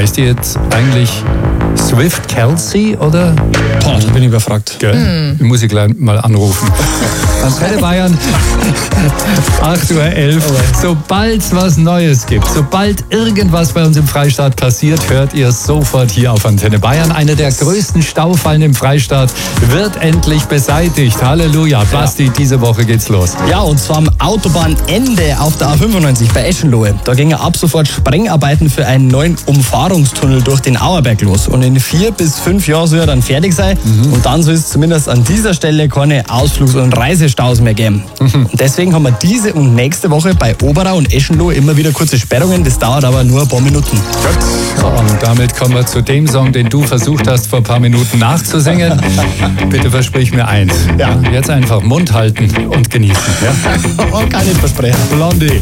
Heißt die jetzt eigentlich Swift Kelsey oder? Boah, da bin ich überfragt. Gell? Ich muss ich gleich mal anrufen. Antenne Bayern, 8:11 Uhr. Sobald es was Neues gibt, sobald irgendwas bei uns im Freistaat passiert, hört ihr sofort hier auf Antenne Bayern. Eine der größten Staufallen im Freistaat wird endlich beseitigt. Halleluja. Basti, diese Woche geht's los. Ja, und zwar am Autobahnende auf der A95 bei Eschenlohe. Da gingen ab sofort Sprengarbeiten für einen neuen Umfahrungstunnel durch den Auerberg los. Und in 4 bis 5 Jahren soll er dann fertig sein. Und dann soll es zumindest an dieser Stelle keine Ausflugs- und Reisestaus mehr geben. Und deswegen haben wir diese und nächste Woche bei Oberau und Eschenlohe immer wieder kurze Sperrungen. Das dauert aber nur ein paar Minuten. So, und damit kommen wir zu dem Song, den du versucht hast, vor ein paar Minuten nachzusingen. Bitte versprich mir eins. Ja. Jetzt einfach Mund halten und genießen. Ja? Kann ich versprechen. Blondie.